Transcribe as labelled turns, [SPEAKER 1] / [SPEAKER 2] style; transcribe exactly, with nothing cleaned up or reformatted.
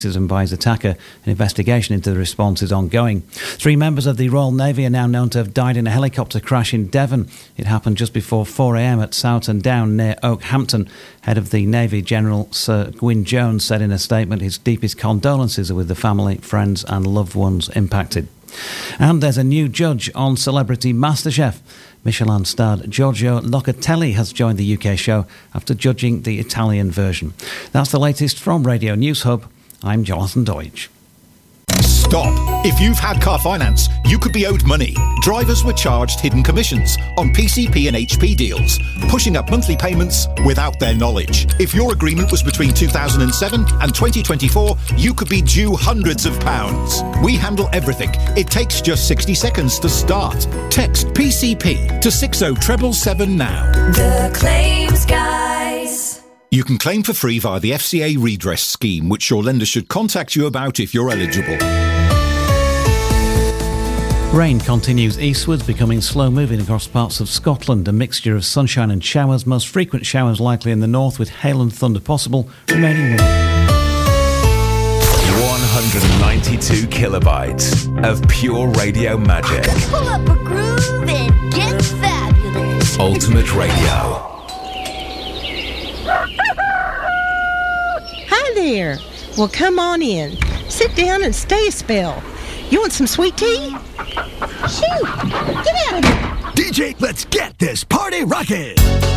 [SPEAKER 1] and by his attacker. An investigation into the response is ongoing. Three members of the Royal Navy are now known to have died in a helicopter crash in Devon. It happened just before four a.m. at Sowerton Down near Oakhampton. Head of the Navy, General Sir Gwyn Jones, said in a statement his deepest condolences are with the family, friends and loved ones impacted. And there's a new judge on Celebrity MasterChef. Michelin-starred Giorgio Locatelli has joined the U K show after judging the Italian version. That's the latest from Radio News Hub. I'm Jonathan Deutsch.
[SPEAKER 2] Stop! If you've had car finance, you could be owed money. Drivers were charged hidden commissions on P C P and H P deals, pushing up monthly payments without their knowledge. If your agreement was between two thousand seven and twenty twenty-four, you could be due hundreds of pounds. We handle everything. It takes just sixty seconds to start. Text P C P to six oh seven seven now.
[SPEAKER 3] The Claims Guys.
[SPEAKER 2] You can claim for free via the F C A redress scheme, which your lender should contact you about if you're eligible.
[SPEAKER 1] Rain continues eastwards, becoming slow-moving across parts of Scotland. A mixture of sunshine and showers. Most frequent showers likely in the north, with hail and thunder possible, remaining warm.
[SPEAKER 4] one hundred ninety-two kilobytes of pure radio magic.
[SPEAKER 5] Pull up a groove and get fabulous.
[SPEAKER 4] Ultimate Radio.
[SPEAKER 6] Hi there. Well, come on in. Sit down and stay a spell. You want some sweet tea? Shoot! Get out of here!
[SPEAKER 7] D J, let's get this party rockin'!